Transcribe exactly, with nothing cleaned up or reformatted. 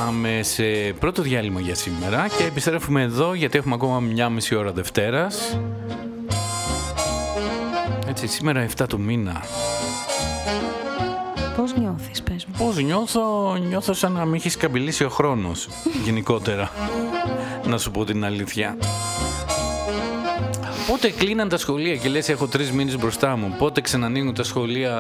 πάμε σε πρώτο διάλειμμα για σήμερα και επιστρέφουμε εδώ γιατί έχουμε ακόμα μια μισή ώρα Δευτέρας. Έτσι, σήμερα εφτά του μήνα. Πώς νιώθεις, πες μου? Πώς νιώθω? Νιώθω σαν να μην έχει καμπυλήσει ο χρόνος γενικότερα. Να σου πω την αλήθεια. Πότε κλείναν τα σχολεία και λες έχω τρεις μήνες μπροστά μου? Πότε ξανανοίγουν τα σχολεία